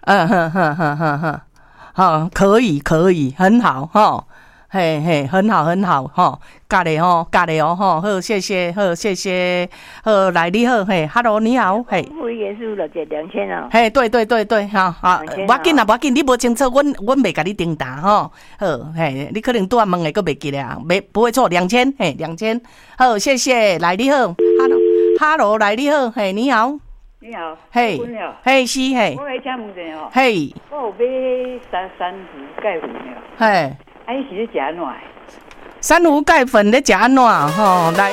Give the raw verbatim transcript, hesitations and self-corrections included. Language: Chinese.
嗯哼哼哼哼哼，好，可以可以，很好哈。嘿嘿，很好很好吼，教的吼，教的哦吼，好，谢谢，好，谢谢，好，来你好，嘿 ，Hello， 你好，嘿， 服务员是了解两千哦， 嘿，对对对对，哈，好，无要紧啦，无要紧，你无清楚，阮阮袂甲你订答吼，好，嘿，你可能拄仔问的佫袂记咧啊，袂不会错，两千，嘿，两千，好，谢谢，来你好 ，Hello，Hello， 来你好，嘿，你好， 你好， 嘿，嘿是嘿， 我来请问者哦， 嘿， 我有买三三五钙粉了， 嘿。 啊，伊是咧食安怎？ 珊瑚钙粉咧食安怎吼？来，